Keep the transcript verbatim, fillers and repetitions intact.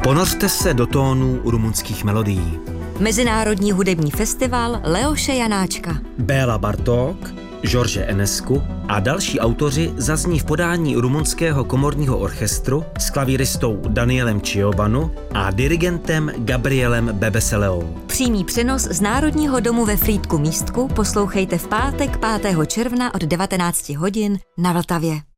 Ponořte se do tónů rumunských melodií. Mezinárodní hudební festival Leoše Janáčka. Béla Bartók, George Enescu a další autoři zazní v podání rumunského komorního orchestru s klavíristou Danielem Ciobanu a dirigentem Gabrielem Bebeseleou. Přímý přenos z Národního domu ve Frýdku Místku poslouchejte v pátek pátého června od devatenácti hodin na Vltavě.